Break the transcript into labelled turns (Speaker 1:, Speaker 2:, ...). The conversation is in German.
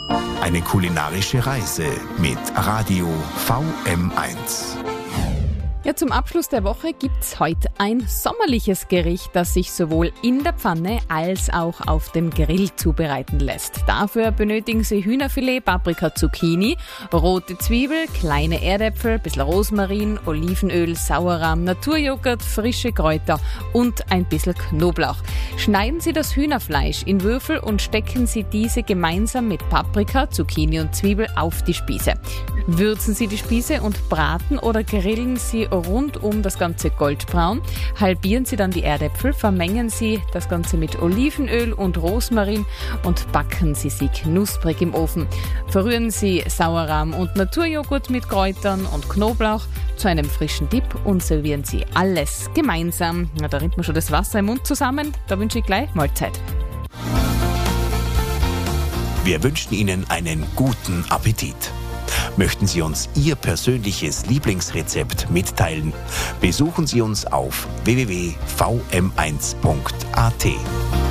Speaker 1: Eine kulinarische Reise mit Radio VM1.
Speaker 2: Ja, zum Abschluss der Woche gibt's heute ein sommerliches Gericht, das sich sowohl in der Pfanne als auch auf dem Grill zubereiten lässt. Dafür benötigen Sie Hühnerfilet, Paprika, Zucchini, rote Zwiebel, kleine Erdäpfel, bisschen Rosmarin, Olivenöl, Sauerrahm, Naturjoghurt, frische Kräuter und ein bisschen Knoblauch. Schneiden Sie das Hühnerfleisch in Würfel und stecken Sie diese gemeinsam mit Paprika, Zucchini und Zwiebel auf die Spieße. Würzen Sie die Spieße und braten oder grillen Sie rund um das Ganze goldbraun. Halbieren Sie dann die Erdäpfel, vermengen Sie das Ganze mit Olivenöl und Rosmarin und backen Sie knusprig im Ofen. Verrühren Sie Sauerrahm und Naturjoghurt mit Kräutern und Knoblauch zu einem frischen Dip und servieren Sie alles gemeinsam. Ja, da rinnt mir schon das Wasser im Mund zusammen. Da wünsche ich gleich Mahlzeit.
Speaker 1: Wir wünschen Ihnen einen guten Appetit. Möchten Sie uns Ihr persönliches Lieblingsrezept mitteilen? Besuchen Sie uns auf www.vm1.at.